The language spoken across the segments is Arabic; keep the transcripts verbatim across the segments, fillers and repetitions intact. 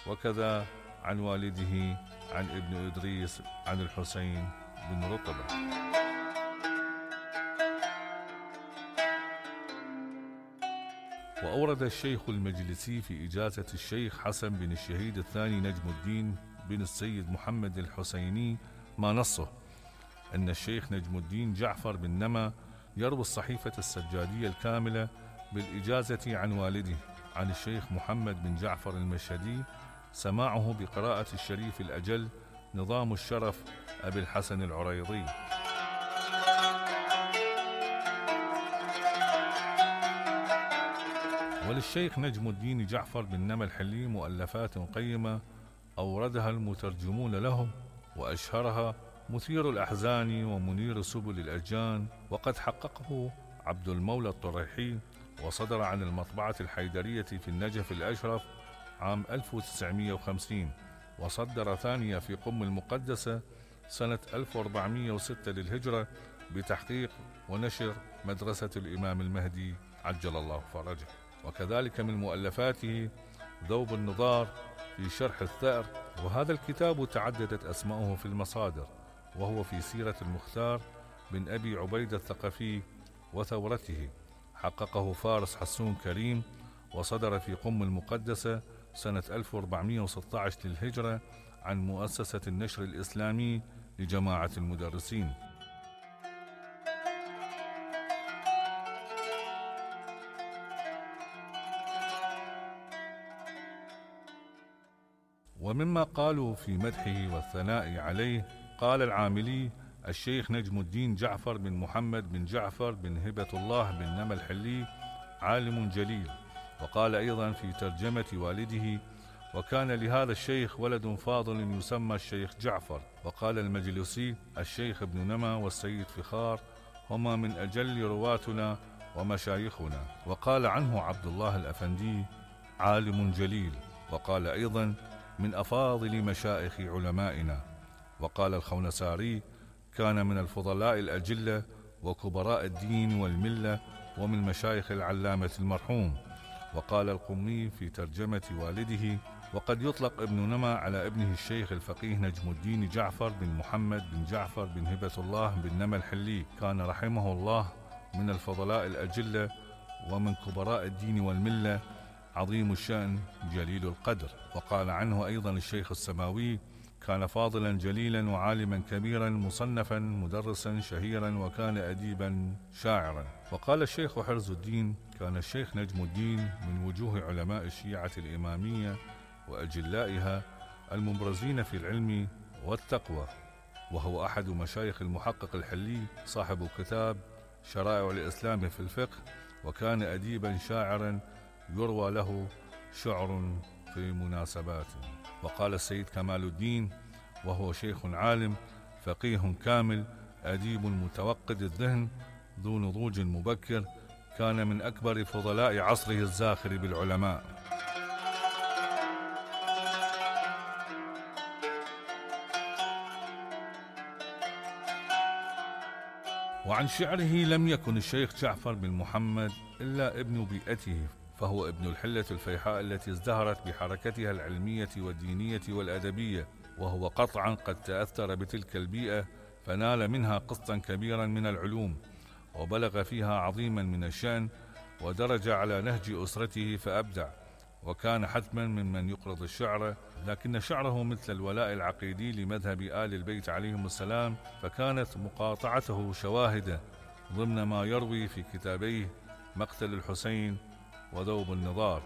وكذا عن والده عن ابن إدريس عن الحسين بن رطبة. وأورد الشيخ المجلسي في إجازة الشيخ حسن بن الشهيد الثاني نجم الدين بن السيد محمد الحسيني ما نصه أن الشيخ نجم الدين جعفر بن نما يروي الصحيفة السجادية الكاملة بالإجازة عن والده عن الشيخ محمد بن جعفر المشهدي سماعه بقراءة الشريف الأجل نظام الشرف أبي الحسن العريضي. وللشيخ نجم الدين جعفر بن نما الحلي مؤلفات قيمة أوردها المترجمون له، وأشهرها مثير الأحزان ومنير سبل الأرجان، وقد حققه عبد المولى الطريحي، وصدر عن المطبعة الحيدرية في النجف الأشرف عام ألف وتسعمائة وخمسين، وصدر ثانية في قم المقدسة سنة ألف وأربعمائة وستة للهجرة بتحقيق ونشر مدرسة الإمام المهدي عجل الله فرجه. وكذلك من مؤلفاته ذوب النظار في شرح الثأر، وهذا الكتاب تعددت أسماؤه في المصادر، وهو في سيرة المختار بن أبي عبيدة الثقفي وثورته، حققه فارس حسون كريم، وصدر في قم المقدسة سنة ألف وأربعمائة وستة عشر للهجرة عن مؤسسة النشر الإسلامي لجماعة المدرسين. ومما قالوا في مدحه والثناء عليه قال العاملي: الشيخ نجم الدين جعفر بن محمد بن جعفر بن هبة الله بن نما الحلي عالم جليل. وقال أيضا في ترجمة والده: وكان لهذا الشيخ ولد فاضل يسمى الشيخ جعفر. وقال المجلسي: الشيخ ابن نما والسيد فخار هما من أجل رواتنا ومشايخنا. وقال عنه عبد الله الأفندي: عالم جليل. وقال أيضا: من أفاضل مشايخ علمائنا. وقال الخونساري: كان من الفضلاء الأجلة وكبراء الدين والملة ومن مشايخ العلامة المرحوم. وقال القمي في ترجمة والده: وقد يطلق ابن نما على ابنه الشيخ الفقيه نجم الدين جعفر بن محمد بن جعفر بن هبة الله بن نما الحلي، كان رحمه الله من الفضلاء الأجلة ومن كبراء الدين والملة، عظيم الشأن جليل القدر. وقال عنه أيضا الشيخ السماوي: كان فاضلا جليلا وعالما كبيرا مصنفا مدرسا شهيرا، وكان أديبا شاعرا. وقال الشيخ حرز الدين: كان الشيخ نجم الدين من وجوه علماء الشيعة الإمامية وأجلائها المبرزين في العلم والتقوى، وهو أحد مشايخ المحقق الحلي صاحب كتاب شرائع الإسلام في الفقه، وكان أديبا شاعرا يروى له شعر في مناسبات. وقال السيد كمال الدين: وهو شيخ عالم فقيه كامل أديب متوقد الذهن ذو نضوج مبكر، كان من أكبر فضلاء عصره الزاخر بالعلماء. وعن شعره لم يكن الشيخ جعفر بن محمد إلا ابن بيئته، فهو ابن الحلة الفيحاء التي ازدهرت بحركتها العلمية والدينية والأدبية، وهو قطعا قد تأثر بتلك البيئة فنال منها قسطا كبيرا من العلوم، وبلغ فيها عظيما من الشأن، ودرج على نهج أسرته فأبدع، وكان حتما ممن يقرض الشعر، لكن شعره مثل الولاء العقيدي لمذهب آل البيت عليهم السلام، فكانت مقاطعته شواهد ضمن ما يروي في كتابيه مقتل الحسين وذوب النظار.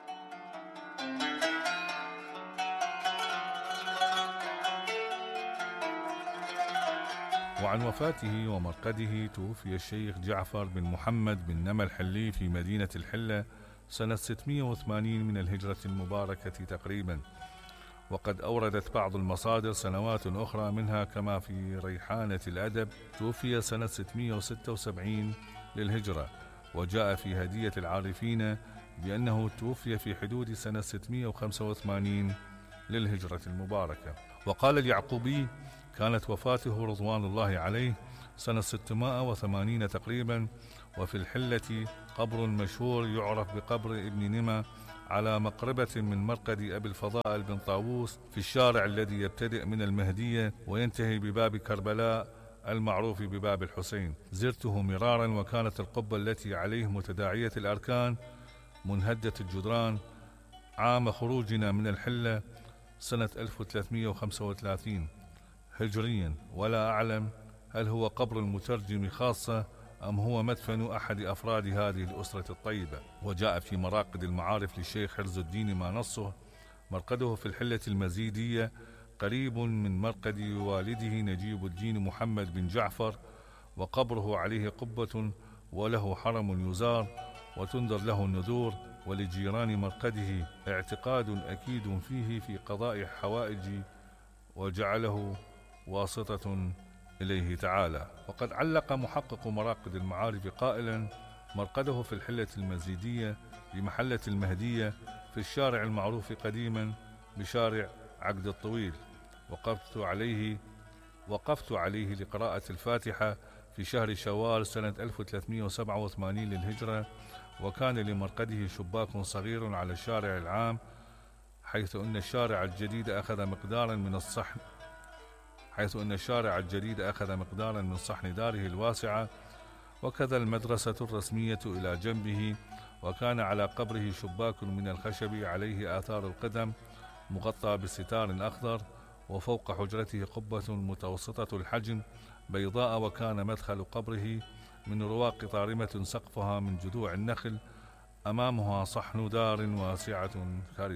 وعن وفاته ومرقده توفي الشيخ جعفر بن محمد بن نما الحلي في مدينة الحلة سنة ستمائة وثمانين من الهجرة المباركة تقريبا، وقد أوردت بعض المصادر سنوات أخرى منها كما في ريحانة الأدب توفي سنة ستمائة وستة وسبعين للهجرة، وجاء في هدية العارفين بأنه توفي في حدود سنة ستمائة وخمسة وثمانين للهجرة المباركة. وقال اليعقوبي: كانت وفاته رضوان الله عليه سنة ستمائة وثمانين تقريبا، وفي الحلة قبر مشهور يعرف بقبر ابن نما على مقربة من مرقد أبي الفضائل بن طاووس في الشارع الذي يبتدئ من المهدية وينتهي بباب كربلاء المعروف بباب الحسين. زرته مرارا، وكانت القبة التي عليه متداعية الأركان منهدة الجدران عام خروجنا من الحلة سنة ألف وثلاثمائة وخمسة وثلاثين هجريا، ولا أعلم هل هو قبر المترجم خاصة أم هو مدفن أحد أفراد هذه الأسرة الطيبة. وجاء في مراقد المعارف للشيخ حرز الدين ما نصه: مرقده في الحلة المزيدية قريب من مرقد والده نجيب الدين محمد بن جعفر، وقبره عليه قبة وله حرم يزار وتنذر له النذور، ولجيران مرقده اعتقاد أكيد فيه في قضاء حوائج وجعله واسطة إليه تعالى. وقد علق محقق مراقد المعارف قائلا: مرقده في الحلة المزيدية بمحلة المهدية في الشارع المعروف قديما بشارع عقد الطويل. وقفت عليه وقفت عليه لقراءة الفاتحة في شهر شوال سنة ألف وثلاثمائة وسبعة وثمانين للهجرة، وكان لمرقده شباك صغير على الشارع العام، حيث أن الشارع الجديد أخذ مقدارا من الصحن حيث أن الشارع الجديد أخذ مقدارا من صحن داره الواسعة، وكذا المدرسة الرسمية إلى جنبه، وكان على قبره شباك من الخشب عليه آثار القدم مغطى بستار أخضر، وفوق حجرته قبة متوسطة الحجم بيضاء، وكان مدخل قبره من رواق طارمة سقفها من جذوع النخل، أمامها صحن دار واسعة